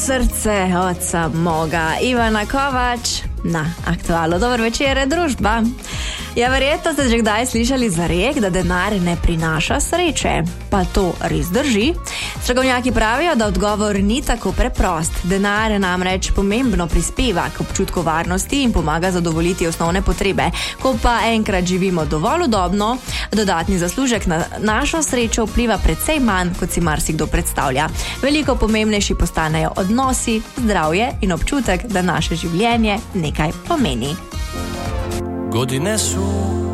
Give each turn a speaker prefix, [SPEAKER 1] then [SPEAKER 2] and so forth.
[SPEAKER 1] Srce od samoga Ivana Kovač na Aktualu. Dober večer, družba. Ja, verjetno ste že kdaj slišali za rek, da denar ne prinaša sreče. Pa to res drži? Strokovnjaki pravijo, da odgovor ni tako preprost. Denar namreč pomembno prispeva k občutku varnosti in pomaga zadovoljiti osnovne potrebe. Ko pa enkrat živimo dovolj udobno, dodatni zaslužek na našo srečo vpliva precej manj, kot si marsikdo predstavlja. Veliko pomembnejši postanejo odnosi, zdravje in občutek, da naše življenje nekaj pomeni.
[SPEAKER 2] Godine su